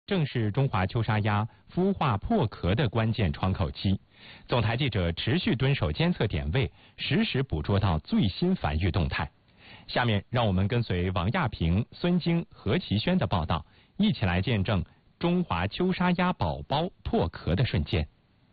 正是中华秋沙鸭孵化破壳的关键窗口期。总台记者持续蹲守监测点位，实时捕捉到最新繁育动态。下面让我们跟随王亚平、孙晶、何其轩的报道，一起来见证中华秋沙鸭宝宝破壳的瞬间。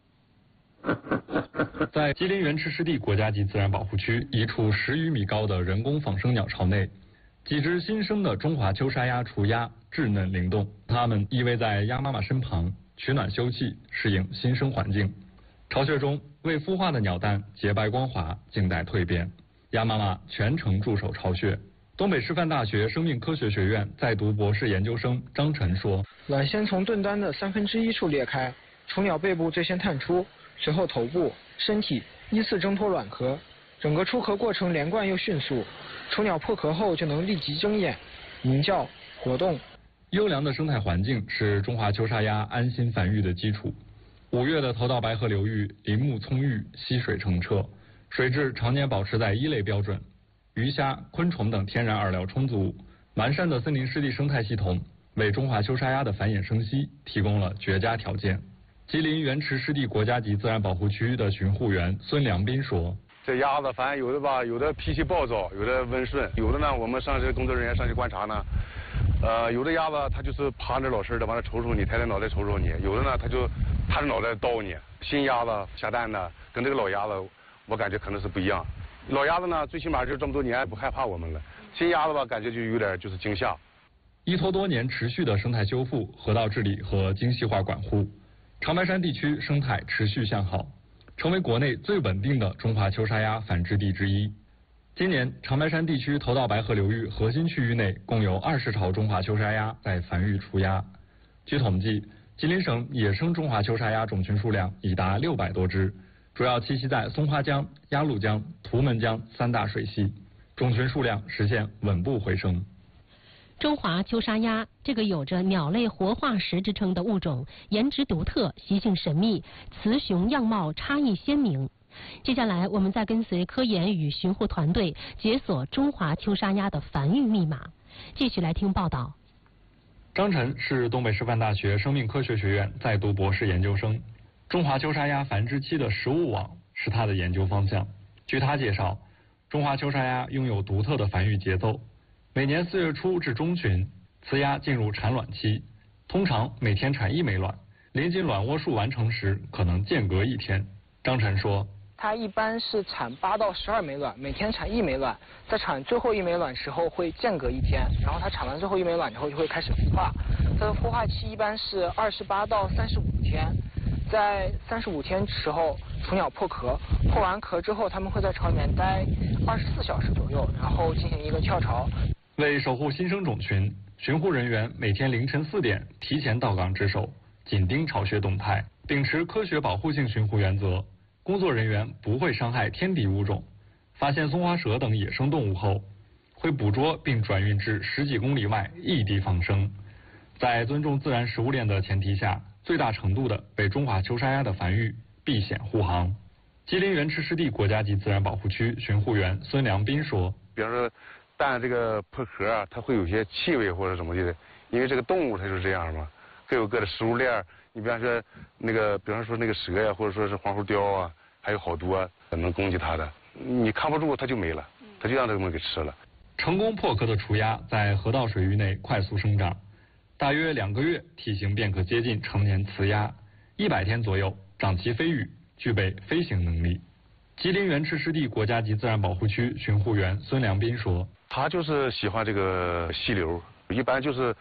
在吉林原池湿地国家级自然保护区一处10余米高的人工仿生鸟巢内，几只新生的中华秋沙鸭雏鸭稚嫩灵动，它们依偎在鸭妈妈身旁，取暖休憩，适应新生环境。巢穴中未孵化的鸟蛋洁白光滑，静待蜕变。鸭妈妈全程驻守巢穴。东北师范大学生命科学学院在读博士研究生张晨说：“ 卵先从盾端的1/3处裂开，雏鸟背部最先探出，随后头部、身体依次挣脱卵壳，整个出壳过程连贯又迅速。雏鸟破壳后就能立即睁眼、鸣叫、活动。 优良的生态环境是中华秋沙鸭安心繁育的基础。5月的头道白河流域林木葱郁，溪水澄澈，水质常年保持在1类标准，鱼虾、昆虫等天然饵料充足，完善的森林湿地生态系统为中华秋沙鸭的繁衍生息提供了绝佳条件。吉林原池湿地国家级自然保护区的巡护员孙良斌说：“ 这鸭子反正有的吧，有的脾气暴躁，有的温顺，有的呢，我们上去工作人员上去观察呢，有的鸭子它就是趴着老实的，完了瞅瞅你，抬着脑袋瞅瞅你；有的呢，它就趴着脑袋叨你。新鸭子下蛋呢，跟这个老鸭子，我感觉可能是不一样。老鸭子呢，最起码就这么多年不害怕我们了。新鸭子吧，感觉就有点就是惊吓。 依托多年持续的生态修复、河道治理和精细化管护，长白山地区生态持续向好，成为国内最稳定的中华秋沙鸭繁殖地之一。今年，长白山地区头道白河流域核心区域内共有20巢中华秋沙鸭在繁育雏鸭。据统计，吉林省野生中华秋沙鸭种群数量已达600多只，主要栖息在松花江、鸭绿江、图们江3大水系，种群数量实现稳步回升。 中华秋沙鸭这个有着鸟类活化石之称的物种，颜值独特，习性神秘，雌雄样貌差异鲜明。接下来，我们再跟随科研与巡护团队解锁中华秋沙鸭的繁育密码。继续来听报道。 张晨是东北师范大学生命科学学院在读博士研究生，中华秋沙鸭繁殖期的食物网是他的研究方向。据他介绍，中华秋沙鸭拥有独特的繁育节奏。每年4月初至中旬，雌鸭进入产卵期，通常每天产1枚卵，临近卵窝数完成时可能间隔1天。张晨说， 它一般是产8到12枚卵，每天产1枚卵，在产最后1枚卵时候会间隔1天，然后它产完最后1枚卵之后就会开始孵化。它的孵化期一般是28到35天，在35天时候雏鸟破壳，破完壳之后它们会在巢里面待24小时左右，然后进行一个跳巢。 为守护新生种群，巡护人员每天凌晨4点提前到岗值守，紧盯巢穴动态，秉持科学保护性巡护原则。工作人员不会伤害天敌物种，发现松花蛇等野生动物后，会捕捉并转运至10几公里外异地放生。在尊重自然食物链的前提下，最大程度的为中华秋沙鸭的繁育避险护航。吉林原池湿地国家级自然保护区巡护员孙良斌说：“ 比方说，蛋这个破壳啊，它会有些气味或者怎么的，因为这个动物它就是这样嘛，各有各的食物链。你比方说比方说那个蛇呀，或者说是黄喉貂啊，还有好多能攻击它的，你看不住它就没了，它就让这个东西给吃了。” 成功破壳的雏鸭在河道水域内快速生长，大约2个月，体型便可接近成年雌鸭，100天左右长齐飞羽，具备飞行能力。吉林原池湿地国家级自然保护区巡护员孙良斌说：“ 他就是喜欢这个溪流，一般就是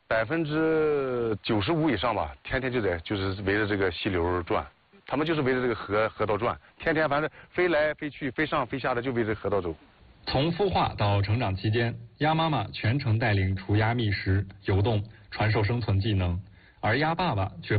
95%以上吧，天天就是围着这个溪流转。他们就是围着这个河道转，天天反正飞来飞去，飞上飞下的就围着河道走。” 从孵化到成长期间，鸭妈妈全程带领雏鸭觅食、游动，传授生存技能，而鸭爸爸却